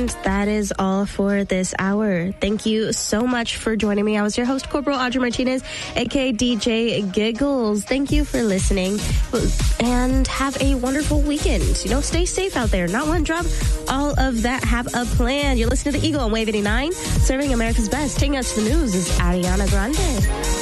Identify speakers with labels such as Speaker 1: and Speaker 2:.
Speaker 1: And that is all for this hour. Thank you so much for joining me. I was your host, Corporal Audrey Martinez, aka DJ Giggles. Thank you for listening and have a wonderful weekend. Stay safe out there. Not one drop. All of that. Have a plan. You're listening to The Eagle on Wave 89. Serving America's best. Taking us to the news is Ariana Grande.